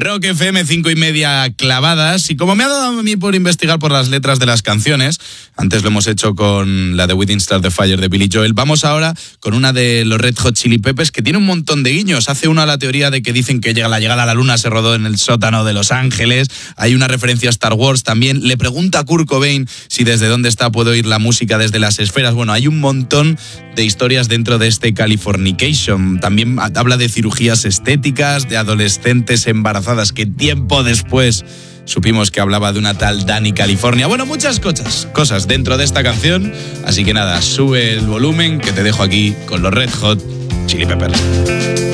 Rock FM 5:30 clavadas. Y como me ha dado a mí por investigar por las letras de las canciones, antes lo hemos hecho con la de Within Start the Fire de Billy Joel, vamos ahora con una de los Red Hot Chili Peppers que tiene un montón de guiños. Hace uno a la teoría de que dicen que la llegada a la luna se rodó en el sótano de Los Ángeles. Hay una referencia a Star Wars también. Le pregunta a Kurt Cobain si desde dónde está puede oír la música desde las esferas. Bueno, hay un montón de historias dentro de este Californication. También habla de cirugías estéticas, de adolescentes embarazadas que tiempo después supimos que hablaba de una tal Dani California. Bueno, muchas cosas dentro de esta canción. Así que nada, sube el volumen que te dejo aquí con los Red Hot Chili Peppers.